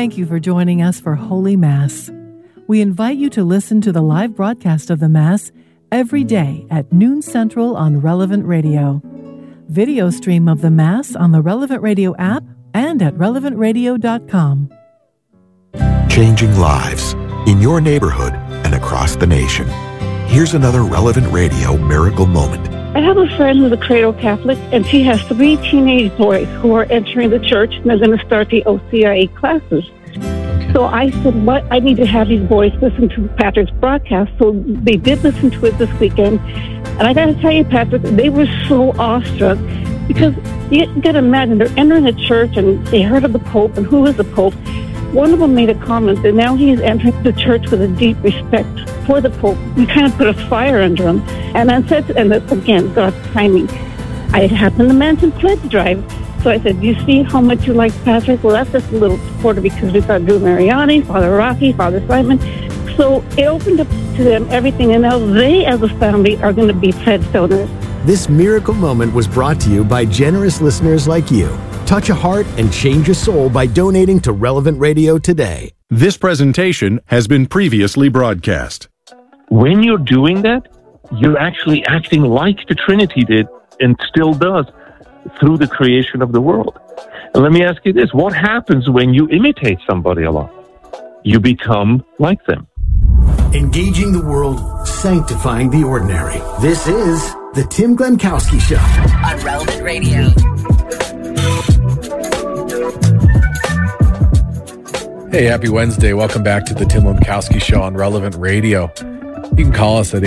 Thank you for joining us for Holy Mass. We invite you to listen to the live broadcast of the Mass every day at noon Central on Relevant Radio. Video stream of the Mass on the Relevant Radio app and at relevantradio.com. Changing lives in your neighborhood and across the nation. Here's another Relevant Radio miracle moment. I have a friend who's a cradle Catholic, and she has 3 teenage boys who are entering the church, and they're going to start the OCIA classes. Okay. So I said, I need to have these boys listen to Patrick's broadcast. So they did listen to it this weekend. And I got to tell you, Patrick, they were so awestruck because you got to imagine they're entering a church, and they heard of the Pope, and who is the Pope? One of them made a comment that now he is entering the church with a deep respect for the Pope. We kind of put a fire under him. And I said, and again, God's timing. I had happened to mention pledge drive. So I said, you see how much you like Patrick? Well, that's just a little supporter because we've got Drew Mariani, Father Rocky, Father Simon. So it opened up to them everything. And now they, as a family, are going to be pledge donors. This miracle moment was brought to you by generous listeners like you. Touch a heart and change a soul by donating to Relevant Radio today. This presentation has been previously broadcast. When you're doing that, you're actually acting like the Trinity did and still does through the creation of the world. And let me ask you this, what happens when you imitate somebody a lot? You become like them. Engaging the world, sanctifying the ordinary. This is The Tim Glemkowski Show on Relevant Radio. Hey, happy Wednesday. Welcome back to the Tim Glemkowski Show on Relevant Radio. You can call us at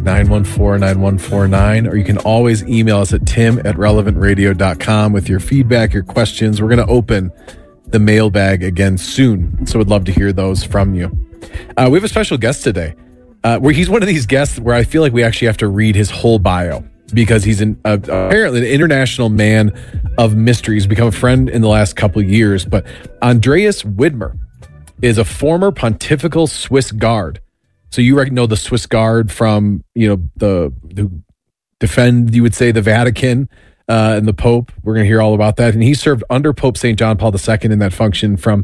888-914-9149, or you can always email us at tim@relevantradio.com with your feedback, your questions. We're going to open the mailbag again soon, so we'd love to hear those from you. We have a special guest today. Where he's one of these guests where I feel like we actually have to read his whole bio because he's apparently an international man of mystery. He's become a friend in the last couple of years. But Andreas Widmer is a former pontifical Swiss Guard. So you know the Swiss Guard from, the defend, you would say, the Vatican and the Pope. We're going to hear all about that. And he served under Pope St. John Paul II in that function from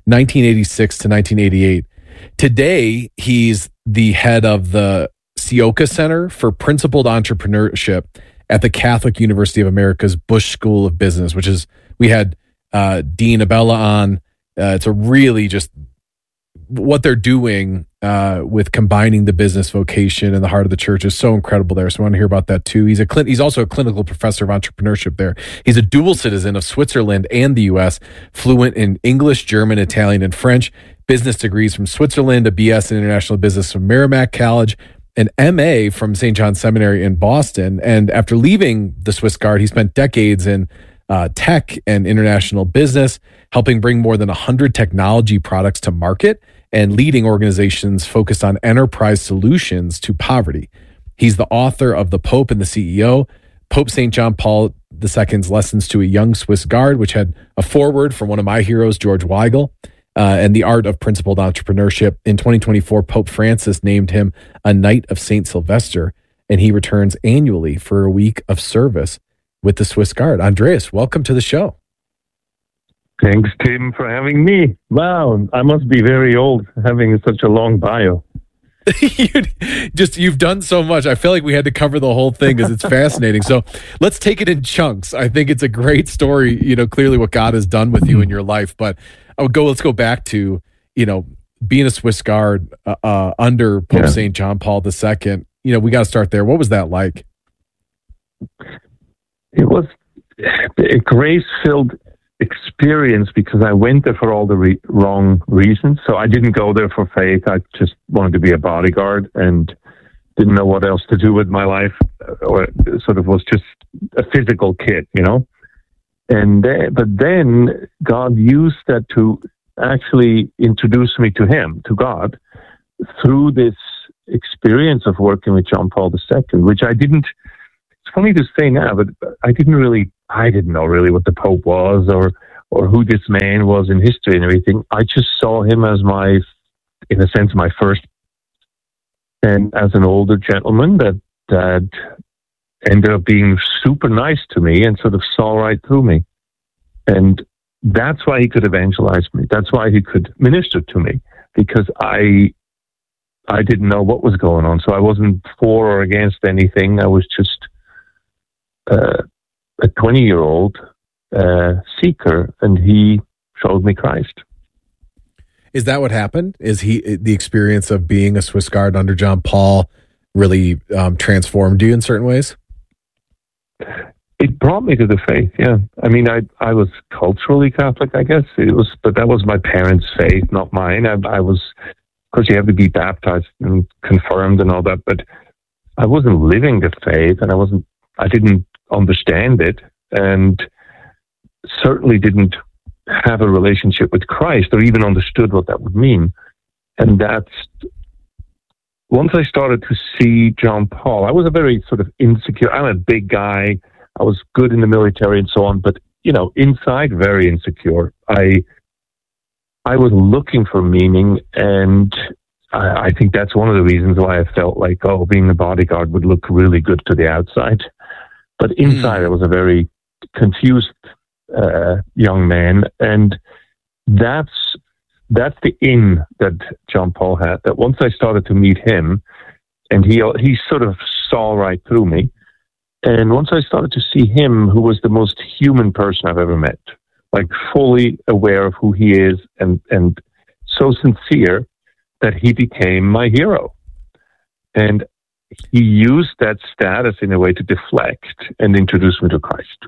1986 to 1988. Today, he's the head of the Sioka Center for Principled Entrepreneurship at the Catholic University of America's Bush School of Business, which is, we had Dean Abella on. It's a really just what they're doing with combining the business vocation and the heart of the church is so incredible there. So I want to hear about that too. He's also a clinical professor of entrepreneurship there. He's a dual citizen of Switzerland and the U.S., fluent in English, German, Italian, and French. Business degrees from Switzerland, a BS in International Business from Merrimack College, an MA from St. John's Seminary in Boston. And after leaving the Swiss Guard, he spent decades in tech and international business, helping bring more than 100 technology products to market and leading organizations focused on enterprise solutions to poverty. He's the author of The Pope and the CEO, Pope St. John Paul II's Lessons to a Young Swiss Guard, which had a foreword from one of my heroes, George Weigel, and The Art of Principled Entrepreneurship. In 2024, Pope Francis named him a Knight of St. Sylvester, and he returns annually for a week of service with the Swiss Guard. Andreas, welcome to the show. Thanks, Tim, for having me. Wow, I must be very old having such a long bio. You've done so much. I feel like we had to cover the whole thing because it's fascinating. So let's take it in chunks. I think it's a great story, clearly what God has done with you in your life. But let's go back to, being a Swiss Guard under Pope St. John Paul II. We got to start there. What was that like? It was a grace-filled experience because I went there for all the wrong reasons. So I didn't go there for faith. I just wanted to be a bodyguard and didn't know what else to do with my life, or sort of was just a physical kid, but then God used that to actually introduce me to Him, to God, through this experience of working with John Paul II, which I didn't. It's funny to say now, but I didn't know really what the Pope was or who this man was in history and everything. I just saw him as my first, and as an older gentleman that ended up being super nice to me and sort of saw right through me. And that's why he could evangelize me. That's why he could minister to me, because I didn't know what was going on. So I wasn't for or against anything. I was just a 20-year-old seeker, and he showed me Christ. Is that what happened? Is the experience of being a Swiss Guard under John Paul really transformed you in certain ways? It brought me to the faith, yeah. I mean, I was culturally Catholic, I guess. But that was my parents' faith, not mine. I was, of course, you have to be baptized and confirmed and all that, but I wasn't living the faith, and I didn't understand it, and certainly didn't have a relationship with Christ or even understood what that would mean. And once I started to see John Paul, I was a very sort of insecure, I'm a big guy, I was good in the military and so on, but, inside very insecure. I was looking for meaning, and I think that's one of the reasons why I felt like, being a bodyguard would look really good to the outside. But inside, I was a very confused young man, and that's the in that John Paul had. That once I started to meet him, and he sort of saw right through me, and once I started to see him, who was the most human person I've ever met, like fully aware of who he is, and so sincere that he became my hero. And he used that status in a way to deflect and introduce me to Christ.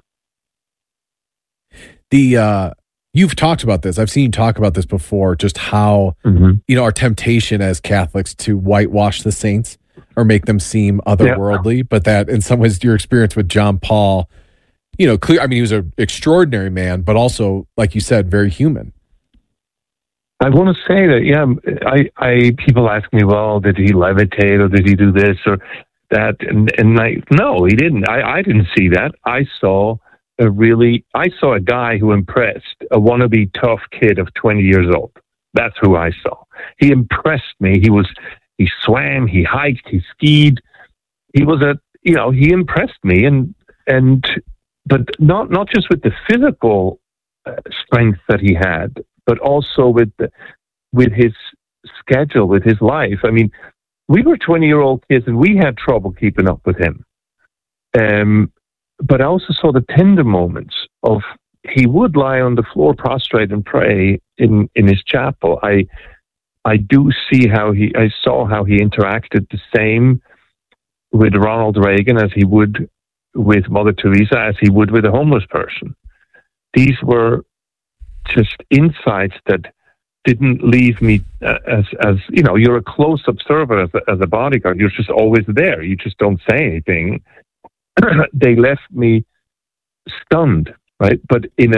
You've talked about this. I've seen you talk about this before, just how, our temptation as Catholics to whitewash the saints or make them seem otherworldly, but that in some ways your experience with John Paul, clear. I mean, he was an extraordinary man, but also, like you said, very human. I want to say that, people ask me, well, did he levitate or did he do this or that? And no, he didn't. I didn't see that. I saw a guy who impressed, a wannabe tough kid of 20 years old. That's who I saw. He impressed me. He swam, he hiked, he skied. He was he impressed me, but not just with the physical strength that he had, but also with his schedule, with his life. I mean, we were 20-year-old kids, and we had trouble keeping up with him. But I also saw the tender moments of he would lie on the floor prostrate and pray in his chapel. I do see I saw how he interacted the same with Ronald Reagan as he would with Mother Teresa, as he would with a homeless person. These were just insights that didn't leave me as you're a close observer as a bodyguard. You're just always there. You just don't say anything. They left me stunned, right? But in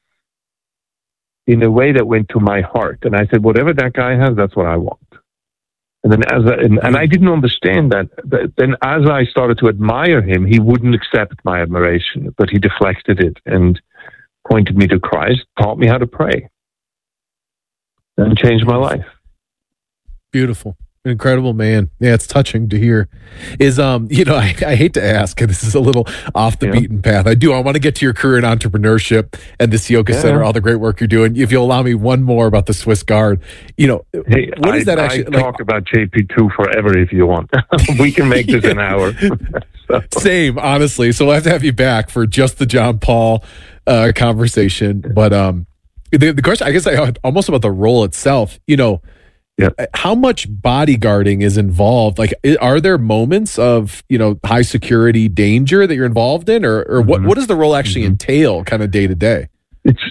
a way that went to my heart. And I said, whatever that guy has, that's what I want. And then and I didn't understand that. But then as I started to admire him, he wouldn't accept my admiration, but he deflected it and pointed me to Christ, taught me how to pray, and changed my life. Beautiful. Incredible man. Yeah, it's touching to hear. I hate to ask, and this is a little off the beaten path. I want to get to your career in entrepreneurship and this Yoga Center, all the great work you're doing. If you'll allow me one more about the Swiss Guard, what is that actually? I talk about JP2 forever if you want. We can make this an hour. Same, honestly. So we'll have to have you back for just the John Paul conversation. But the question, I guess, almost about the role itself. How much bodyguarding is involved? Like, are there moments of, high security danger that you're involved in, or what does the role actually entail kind of day to day? That's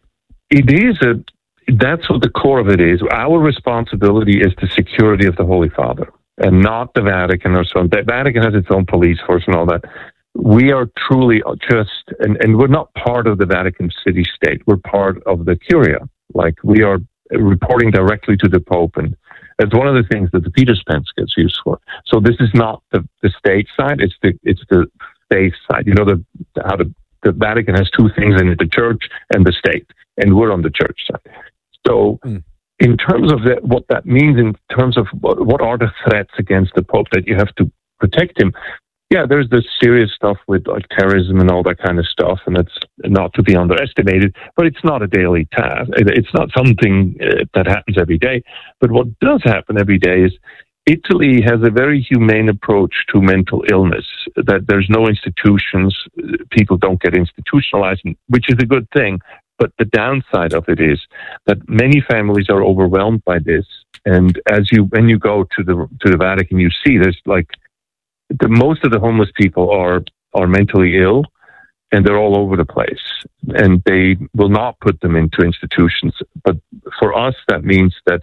what the core of it is. Our responsibility is the security of the Holy Father and not the Vatican or so. The Vatican has its own police force and all that. We are truly and we're not part of the Vatican city state. We're part of the Curia. Like, we are reporting directly to the Pope, and it's one of the things that the Peter Spence gets used for. So this is not the state side; it's the faith side. How the Vatican has two things in it: the church and the state, and we're on the church side. So, in terms of what that means, in terms of what are the threats against the Pope that you have to protect him, Yeah, there's this serious stuff with like terrorism and all that kind of stuff, and that's not to be underestimated, but it's not a daily task. It's not something that happens every day. But what does happen every day is Italy has a very humane approach to mental illness, that there's no institutions, people don't get institutionalized, which is a good thing. But the downside of it is that many families are overwhelmed by this. And when you go to the Vatican, you see there's like, most of the homeless people are mentally ill, and they're all over the place, and they will not put them into institutions. But for us, that means that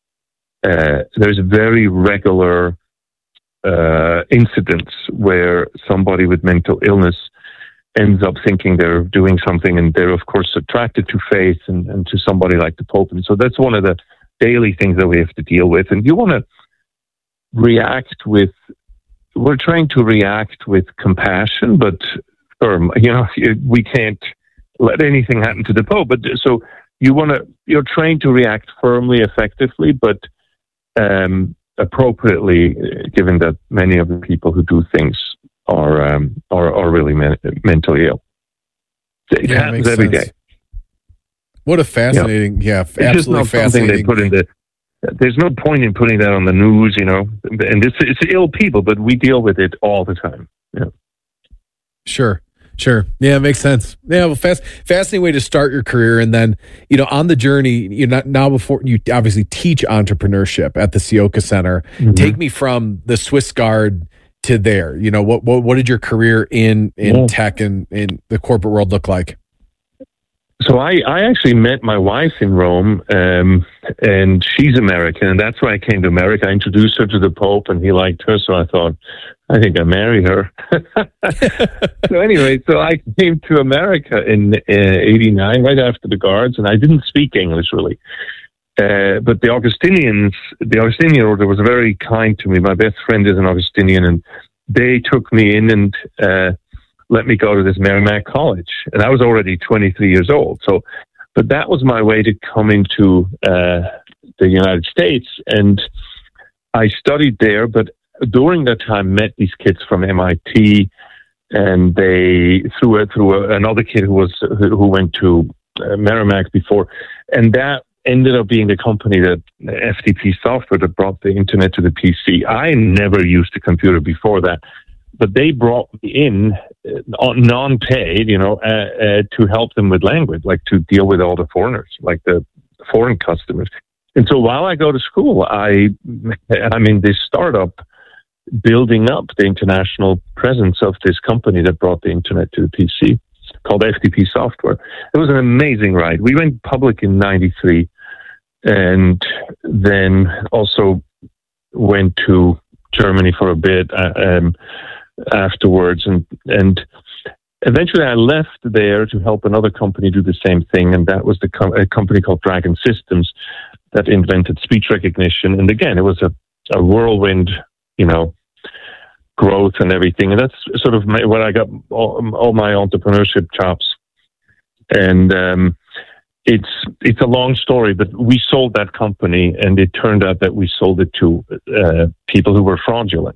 there's very regular incidents where somebody with mental illness ends up thinking they're doing something, and they're of course attracted to faith and to somebody like the Pope. And so that's one of the daily things that we have to deal with. And you want to react with. We're trying to react with compassion, but firm. We can't let anything happen to the Pope. But so you're trained to react firmly, effectively, but appropriately, given that many of the people who do things are really mentally ill. It happens every day. What a fascinating, absolutely fascinating. There's no point in putting that on the news, and it's ill people, but we deal with it all the time. Yeah. Sure. Yeah, it makes sense. Yeah, well, fascinating way to start your career. And then, on the journey, before you obviously teach entrepreneurship at the Ciocca Center. Mm-hmm. Take me from the Swiss Guard to there. What did your career in tech and in the corporate world look like? So I actually met my wife in Rome, and she's American, and that's why I came to America. I introduced her to the Pope, and he liked her, so I thought, I think I married her. So anyway, I came to America in 89, right after the Guards, and I didn't speak English really. But the Augustinian order was very kind to me. My best friend is an Augustinian, and they took me in and let me go to this Merrimack College. And I was already 23 years old. But that was my way to come into the United States. And I studied there, but during that time met these kids from MIT, and they through another kid who went to Merrimack before. And that ended up being the company that FTP Software that brought the internet to the PC. I never used a computer before that. But they brought me in non-paid, to help them with language, like to deal with all the foreigners, like the foreign customers. And so while I go to school, I'm in this startup building up the international presence of this company that brought the internet to the PC, called FTP Software. It was an amazing ride. We went public in 93, and then also went to Germany for a bit. Afterwards, and eventually I left there to help another company do the same thing, and that was a company called Dragon Systems that invented speech recognition. And again, it was a whirlwind, growth and everything, and that's sort of where I got all my entrepreneurship chops. And it's a long story, but we sold that company, and it turned out that we sold it to people who were fraudulent.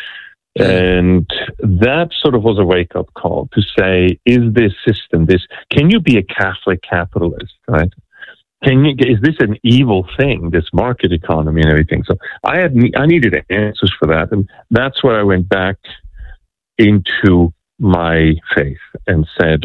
And that sort of was a wake-up call to say, is this system, can you be a Catholic capitalist, right? Is this an evil thing, this market economy and everything? So I needed answers for that. And that's where I went back into my faith and said,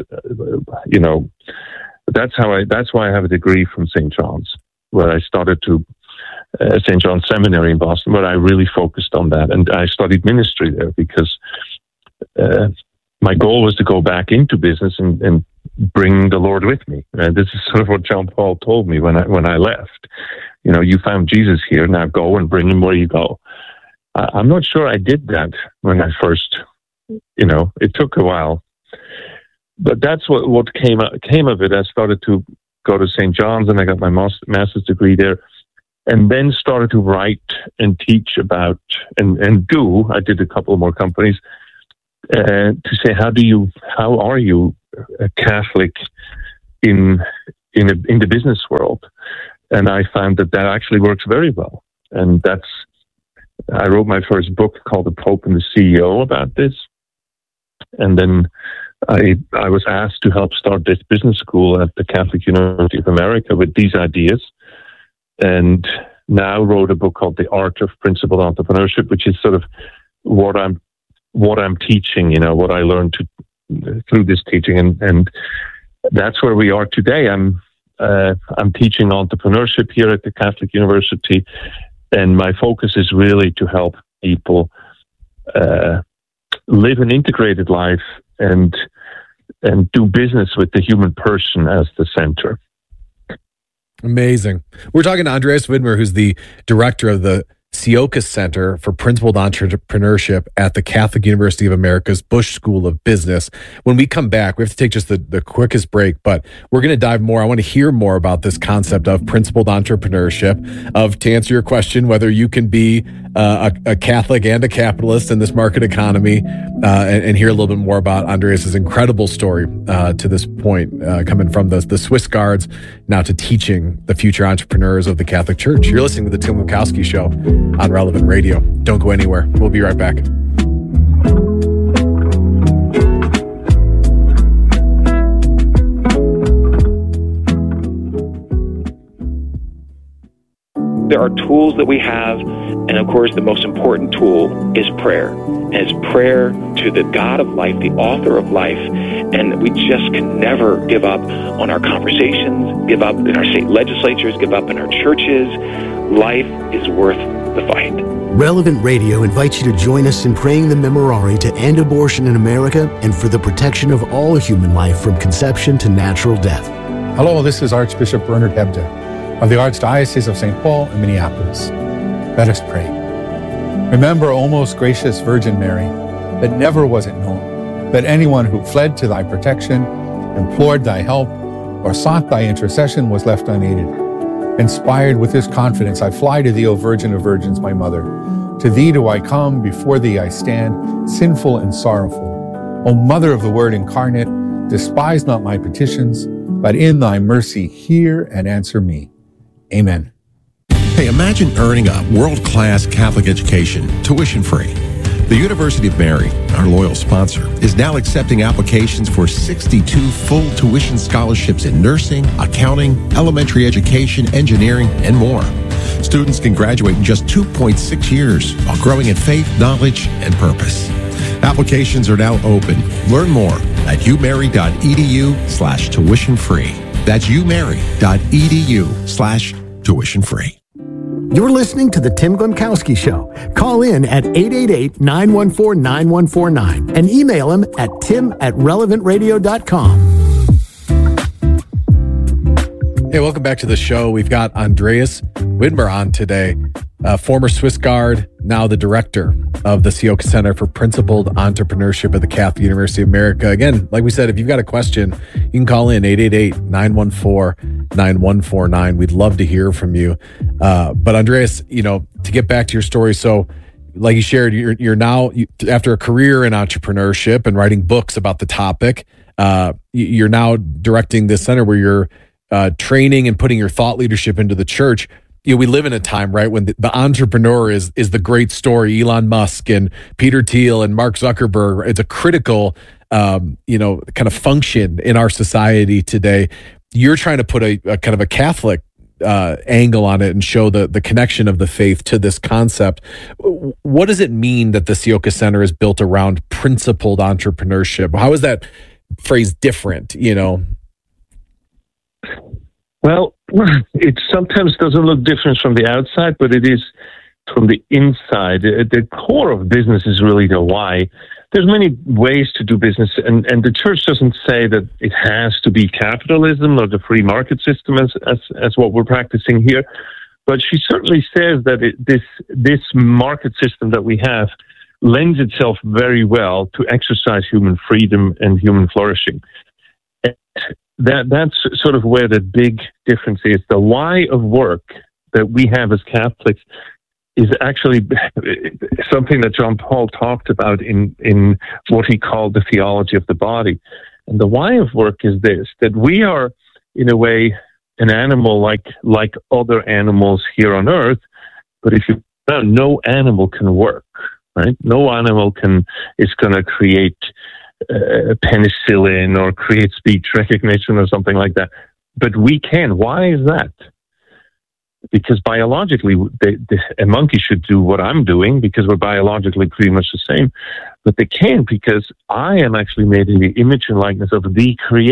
that's why I have a degree from St. John's, where I started to St. John's Seminary in Boston, where I really focused on that. And I studied ministry there because my goal was to go back into business and bring the Lord with me. This is sort of what John Paul told me when I left. You found Jesus here, now go and bring him where you go. I'm not sure I did that when I first, it took a while. But that's what came of it. I started to go to St. John's, and I got my master's degree there. And then started to write and teach about and do. I did a couple more companies to say, how are you a Catholic in the business world? And I found that actually works very well. And I wrote my first book called The Pope and the CEO about this. And then I was asked to help start this business school at the Catholic University of America with these ideas. And now wrote a book called The Art of Principled Entrepreneurship, which is sort of what I'm teaching, what I learned through this teaching. And that's where we are today. I'm teaching entrepreneurship here at the Catholic University, and my focus is really to help people live an integrated life and do business with the human person as the center. Amazing. We're talking to Andreas Widmer, who's the director of the Siokas Center for Principled Entrepreneurship at the Catholic University of America's Bush School of Business. When we come back, we have to take just the quickest break, but we're going to dive more. I want to hear more about this concept of principled entrepreneurship, to answer your question, whether you can be a Catholic and a capitalist in this market economy, and hear a little bit more about Andreas's incredible story to this point, coming from the Swiss Guards now to teaching the future entrepreneurs of the Catholic Church. You're listening to the Tim Lukowski Show on Relevant Radio. Don't go anywhere. We'll be right back. There are tools that we have, and of course the most important tool is prayer. And it's prayer to the God of life, the author of life, and we just can never give up on our conversations, give up in our state legislatures, give up in our churches. Life is worth the fight. Relevant Radio invites you to join us in praying the Memorare to end abortion in America and for the protection of all human life from conception to natural death. Hello, this is Archbishop Bernard Hebda of the Archdiocese of St. Paul and Minneapolis. Let us pray. Remember, O most gracious Virgin Mary, that never was it known that anyone who fled to thy protection, implored thy help, or sought thy intercession was left unaided. Inspired with this confidence, I fly to thee, O Virgin of Virgins, my Mother. To thee do I come, before thee I stand, sinful and sorrowful. O Mother of the Word incarnate, despise not my petitions, but in thy mercy hear and answer me. Amen. Hey, imagine earning a world-class Catholic education, tuition-free. The University of Mary, our loyal sponsor, is now accepting applications for 62 full tuition scholarships in nursing, accounting, elementary education, engineering, and more. Students can graduate in just 2.6 years while growing in faith, knowledge, and purpose. Applications are now open. Learn more at umary.edu/tuition-free. That's umary.edu/tuition-free. You're listening to The Tim Glemkowski Show. Call in at 888-914-9149 and email him at tim@relevantradio.com. Hey, welcome back to the show. We've got Andreas Widmer on today, former Swiss Guard, now the director of the Siokas Center for Principled Entrepreneurship at the Catholic University of America. Again, like we said, if you've got a question, you can call in 888-914-9149. We'd love to hear from you. But Andreas, to get back to your story, so like you shared, you're now, after a career in entrepreneurship and writing books about the topic, you're now directing this center where you're training and putting your thought leadership into the church. We live in a time, right, when the entrepreneur is the great story. Elon Musk and Peter Thiel and Mark Zuckerberg. It's a critical, kind of function in our society today. You're trying to put a kind of a Catholic angle on it and show the connection of the faith to this concept. What does it mean that the Siokas Center is built around principled entrepreneurship? How is that phrase different, Well, it sometimes doesn't look different from the outside, but it is from the inside. The core of business is really the why. There's many ways to do business, and the church doesn't say that it has to be capitalism or the free market system as what we're practicing here, but she certainly says that this market system that we have lends itself very well to exercise human freedom and human flourishing. That's sort of where the big difference is. The why of work that we have as Catholics is actually something that John Paul talked about in what he called the theology of the body. And the why of work is this, that we are, in a way, an animal like other animals here on earth. But if you no animal can work, right? No animal is going to create penicillin or create speech recognition or something like that. But we can. Why is that? Because biologically, a monkey should do what I'm doing because we're biologically pretty much the same. But they can't because I am actually made in the image and likeness of the Creator.